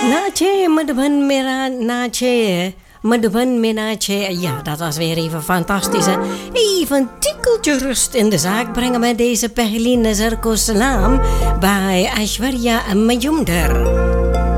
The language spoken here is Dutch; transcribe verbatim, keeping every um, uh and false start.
Nache, Madhuban Mera Nache. Madhuban Menache. Ja, dat was weer even fantastisch. Hè? Even een tikkeltje rust in de zaak brengen met deze Pehli Nazar Ko Salam bij Aishwarya Majumdar.